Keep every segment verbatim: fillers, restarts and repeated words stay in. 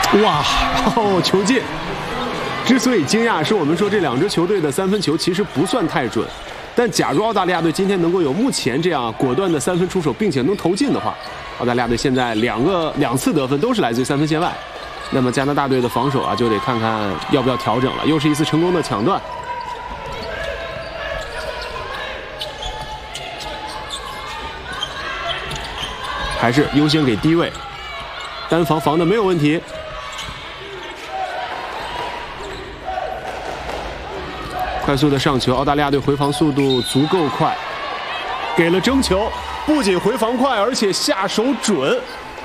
哇，哦，球进！之所以惊讶，是我们说这两支球队的三分球其实不算太准，但假如澳大利亚队今天能够有目前这样果断的三分出手，并且能投进的话，澳大利亚队现在两个两次得分都是来自于三分线外。那么加拿大队的防守啊，就得看看要不要调整了。又是一次成功的抢断。 还是优先给低位，单防防的没有问题。快速的上球，澳大利亚队回防速度足够快，给了争球，不仅回防快，而且下手准。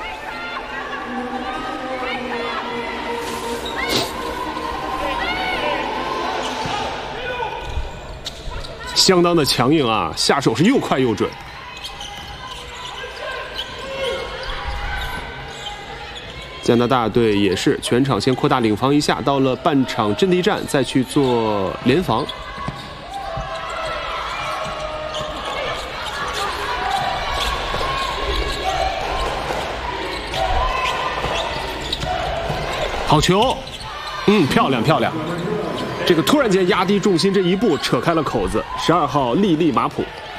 相当的强硬啊，下手是又快又准。 加拿大队也是全场先扩大领防一下，到了半场阵地战再去做联防。好球，嗯，漂亮漂亮。这个突然间压低重心这一步扯开了口子。十二号莉莉马普。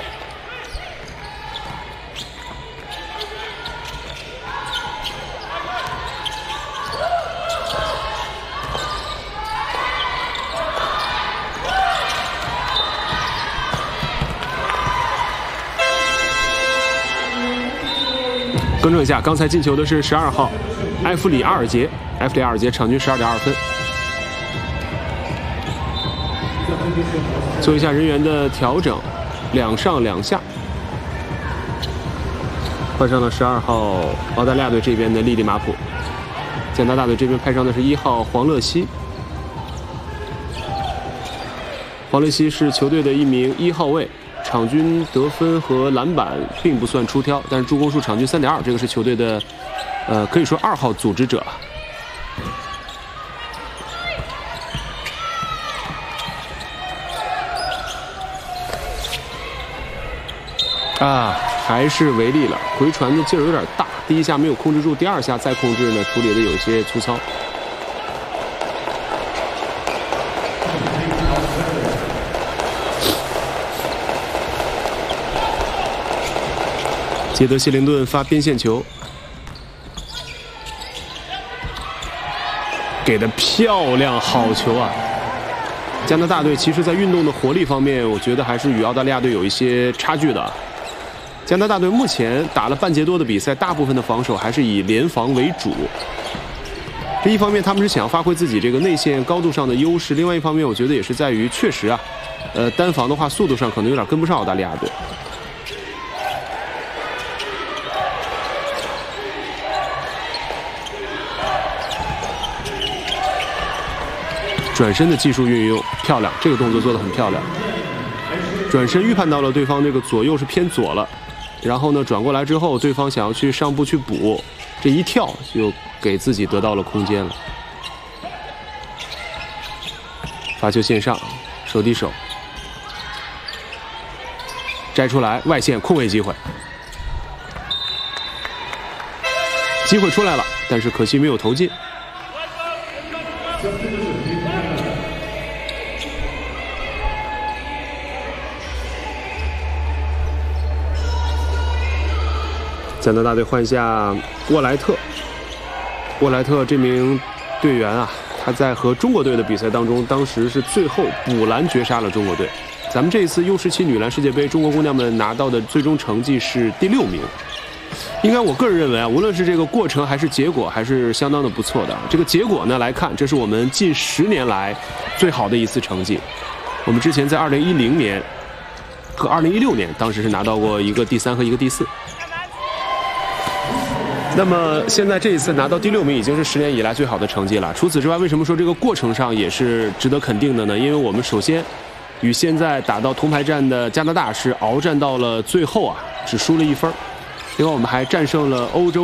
更正一下，刚才进球的是十二号埃弗里阿尔杰，埃弗里阿尔杰场均十二点二分。做一下人员的调整，两上两下，换上了十二号澳大利亚队这边的莉莉马普，加拿大队这边派上的是一号黄乐西。黄乐西是球队的一名一号位。 场均得分和篮板并不算出挑，但是助攻数场均三点二，这个是球队的，呃，可以说二号组织者。啊，还是违例了，回传的劲儿有点大，第一下没有控制住，第二下再控制呢，处理的有些粗糙。 杰德谢灵顿发边线球，给的漂亮，好球啊！加拿大队其实在运动的活力方面，我觉得还是与澳大利亚队有一些差距的。加拿大队目前打了半节多的比赛，大部分的防守还是以联防为主。这一方面他们是想要发挥自己这个内线高度上的优势，另外一方面我觉得也是在于确实啊，呃，单防的话速度上可能有点跟不上澳大利亚队。 转身的技术运用漂亮，这个动作做得很漂亮。转身预判到了对方这个左右是偏左了，然后呢转过来之后，对方想要去上步去补，这一跳就给自己得到了空间了。发球线上，手递手，摘出来外线空位机会，机会出来了，但是可惜没有投进。 加拿大队换下沃莱特，沃莱特这名队员啊，他在和中国队的比赛当中，当时是最后补篮绝杀了中国队。咱们这一次 U 十七女篮世界杯，中国姑娘们拿到的最终成绩是第六名。应该我个人认为啊，无论是这个过程还是结果，还是相当的不错的。这个结果呢来看，这是我们近十年来最好的一次成绩。我们之前在二零一零年和二零一六年，当时是拿到过一个第三和一个第四。 那么现在这一次拿到第六名，已经是十年以来最好的成绩了。除此之外，为什么说这个过程上也是值得肯定的呢？因为我们首先与现在打到铜牌战的加拿大是鏖战到了最后啊，只输了一分。另外，我们还战胜了欧洲。